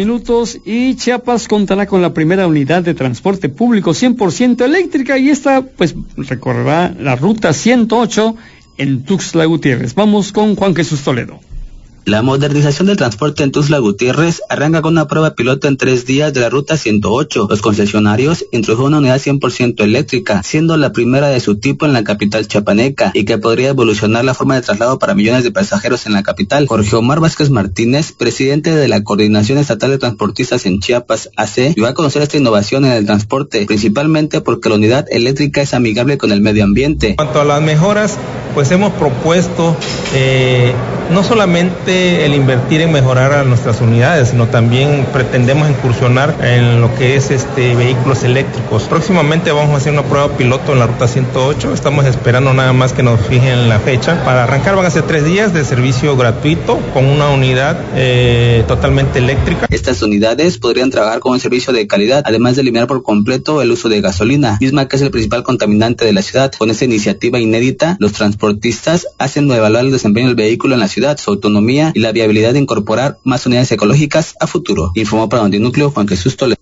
minutos y Chiapas contará con la primera unidad de transporte público 100% eléctrica y esta pues recorrerá la ruta 108 en Tuxtla Gutiérrez. Vamos con Juan Jesús Toledo. La modernización del transporte en Tuxtla Gutiérrez arranca con una prueba piloto en 3 días de la ruta 108. Los concesionarios introdujeron una unidad 100% eléctrica, siendo la primera de su tipo en la capital chiapaneca y que podría evolucionar la forma de traslado para millones de pasajeros en la capital. Jorge Omar Vázquez Martínez, presidente de la Coordinación Estatal de Transportistas en Chiapas, AC, dio a conocer esta innovación en el transporte, principalmente porque la unidad eléctrica es amigable con el medio ambiente. En cuanto a las mejoras, pues hemos propuesto no solamente el invertir en mejorar a nuestras unidades, sino también pretendemos incursionar en lo que es vehículos eléctricos. Próximamente vamos a hacer una prueba piloto en la ruta 108, estamos esperando nada más que nos fijen la fecha. Para arrancar van a ser 3 días de servicio gratuito con una unidad totalmente eléctrica. Estas unidades podrían trabajar con un servicio de calidad, además de eliminar por completo el uso de gasolina, misma que es el principal contaminante de la ciudad. Con esta iniciativa inédita, los transportistas hacen evaluar el desempeño del vehículo en la ciudad, su autonomía y la viabilidad de incorporar más unidades ecológicas a futuro. Informó para Noticiero Juan Jesús Toledo.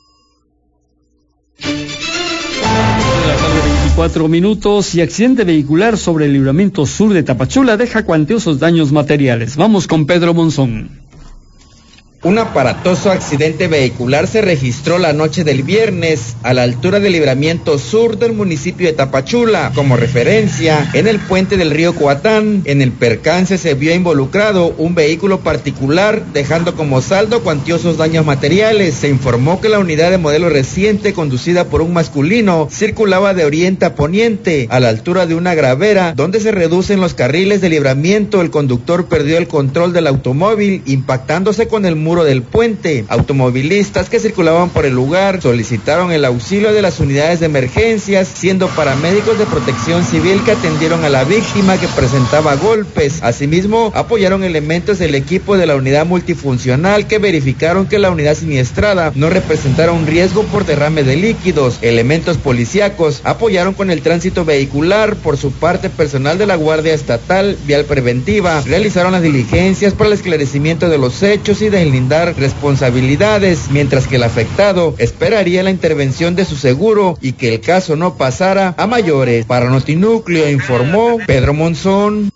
4 minutos y accidente vehicular sobre el libramiento sur de Tapachula deja cuantiosos daños materiales. Vamos con Pedro Monzón. Un aparatoso accidente vehicular se registró la noche del viernes a la altura del libramiento sur del municipio de Tapachula. Como referencia, en el puente del río Coatán, en el percance se vio involucrado un vehículo particular, dejando como saldo cuantiosos daños materiales. Se informó que la unidad de modelo reciente, conducida por un masculino, circulaba de oriente a poniente, a la altura de una gravera, donde se reducen los carriles de libramiento. El conductor perdió el control del automóvil, impactándose con el muro del puente. Automovilistas que circulaban por el lugar solicitaron el auxilio de las unidades de emergencias, siendo paramédicos de protección civil que atendieron a la víctima que presentaba golpes. Asimismo, apoyaron elementos del equipo de la unidad multifuncional que verificaron que la unidad siniestrada no representara un riesgo por derrame de líquidos. Elementos policíacos apoyaron con el tránsito vehicular. Por su parte, personal de la Guardia Estatal Vial Preventiva realizaron las diligencias para el esclarecimiento de los hechos y deslindar responsabilidades, mientras que el afectado esperaría la intervención de su seguro y que el caso no pasara a mayores. Para Notinúcleo informó Pedro Monzón.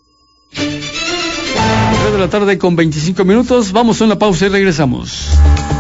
3 de la tarde con 25 minutos, vamos a una pausa y regresamos.